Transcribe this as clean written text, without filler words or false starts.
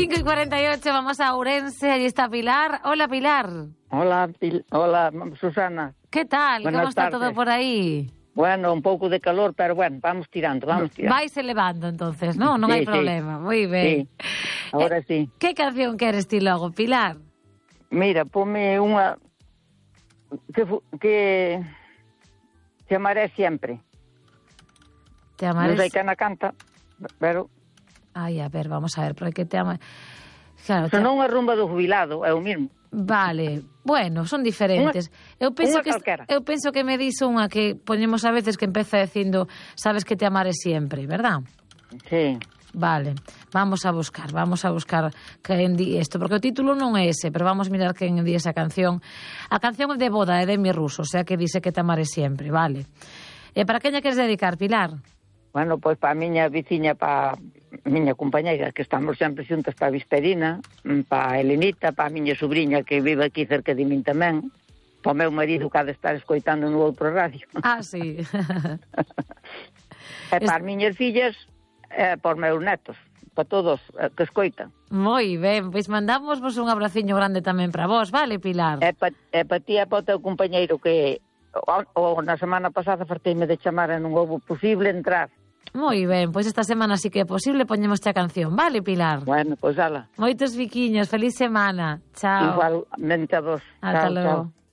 5:48, vamos a Ourense, allí está Pilar. Hola, Pilar. Hola, Susana. ¿Qué tal? Buenas ¿Cómo está tardes. todo por ahí? Bueno, un pouco de calor, pero bueno, vamos tirando. Vais elevando entonces, ¿no? Non Sí, hai sí. problema. Moi ben. Sí, ahora sí. Que canción queres ti logo, Pilar? Mira, ponme unha que te amaré sempre. Te amaré. Non sei quen a canta, pero Ai, a ver, vamos a ver, porque te amaré. Claro, se non a rumba do jubilado, é o mismo. Vale, bueno, son diferentes. Eu penso que me dis unha que poñemos a veces que empeza dicindo sabes que te amaré sempre, verdad? Sí. Vale, vamos a buscar quen di isto, porque o título non é ese, pero vamos a mirar quen di esa canción. A canción é de boda, é de mi ruso, o sea que dice que te amaré sempre, vale. E para quen lle queres dedicar, Pilar? Bueno, pois para a miña veciña, para a miña compañeira, que estamos sempre xuntas, para a Visperina, para a Elenita, para a miña sobrinha que vive aquí cerca de min tamén, para o meu marido que ha de estar escoitando no outro radio. Ah, sí. E para as miñas fillas, para os meus netos, para todos que escoitan. Moi ben, pois mandamos vos un abraciño grande tamén para vos, vale, Pilar? E para ti e para o teu compañeiro que na semana pasada farteime de chamar e non houve posible entrar. Moi ben, pois esta semana sí que é posible, poñemos a canción, vale, Pilar? Bueno, pois ala. Moitos biquiños, feliz semana. Chao. Igualmente a vos. Ata Chao, logo. chao.